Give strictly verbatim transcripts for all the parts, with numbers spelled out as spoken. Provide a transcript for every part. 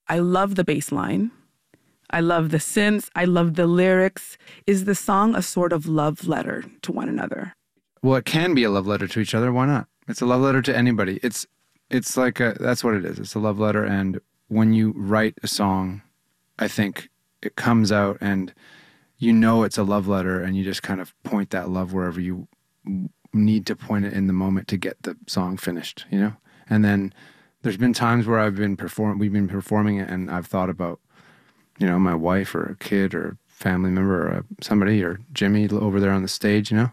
I love the bass line. I love the synths. I love the lyrics. Is the song a sort of love letter to one another? Well, it can be a love letter to each other. Why not? It's a love letter to anybody. It's it's like a, that's what it is. It's a love letter. And when you write a song, I think it comes out and you know it's a love letter, and you just kind of point that love wherever you need to point it in the moment to get the song finished, you know? And then there's been times where I've been perform we've been performing it, and I've thought about, you know, my wife or a kid or family member or somebody, or Jimmy over there on the stage, you know?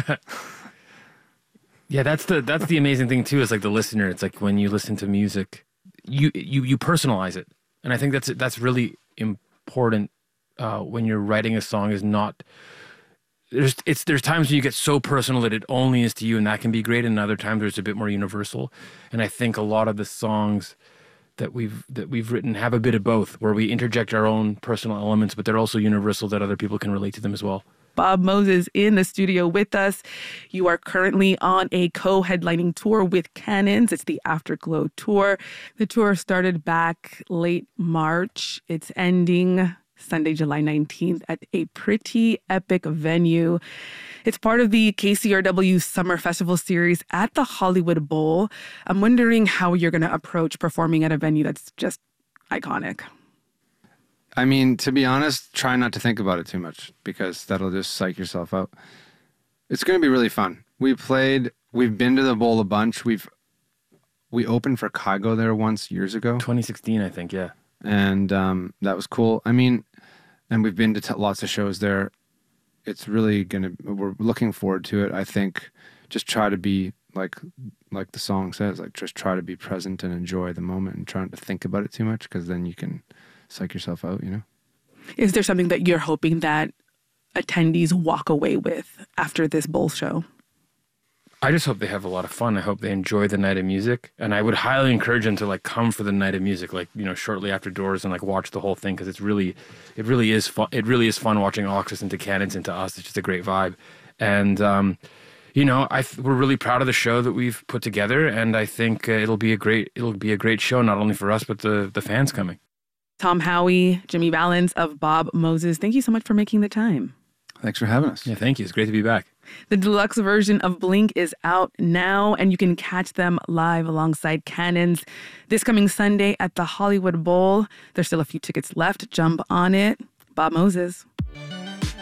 Yeah, that's the that's the amazing thing too, is like the listener. It's like when you listen to music, you you you personalize it. And I think that's that's really important uh, when you're writing a song, is not there's it's there's times when you get so personal that it only is to you, and that can be great, and other times there's a bit more universal. And I think a lot of the songs that we've that we've written have a bit of both, where we interject our own personal elements, but they're also universal, that other people can relate to them as well. Bob Moses in the studio with us. You are currently on a co-headlining tour with Cannons. It's the Afterglow Tour. The tour started back late March. It's ending Sunday, July nineteenth at a pretty epic venue. It's part of the K C R W Summer Festival series at the Hollywood Bowl. I'm wondering how you're going to approach performing at a venue that's just iconic. I mean, to be honest, try not to think about it too much, because that'll just psych yourself out. It's going to be really fun. We played, we've been to the Bowl a bunch. We've, we opened for Kygo there once years ago. twenty sixteen, I think, yeah. And um, that was cool. I mean, and we've been to t- lots of shows there. It's really going to, we're looking forward to it. I think just try to be, like like the song says, like just try to be present and enjoy the moment, and try not to think about it too much, because then you can psych yourself out, you know? Is there something that you're hoping that attendees walk away with after this Bowl show? I just hope they have a lot of fun. I hope they enjoy the night of music. And I would highly encourage them to like come for the night of music, like, you know, shortly after doors, and like watch the whole thing, because it's really, it really is fun. It really is fun watching Oxus into Cannons into us. It's just a great vibe. And, um, you know, I th- we're really proud of the show that we've put together. And I think uh, it'll be a great, it'll be a great show, not only for us, but the, the fans coming. Tom Howie, Jimmy Valens of Bob Moses, thank you so much for making the time. Thanks for having us. Yeah, thank you. It's great to be back. The deluxe version of Blink is out now, and you can catch them live alongside Cannons this coming Sunday at the Hollywood Bowl. There's still a few tickets left. Jump on it. Bob Moses.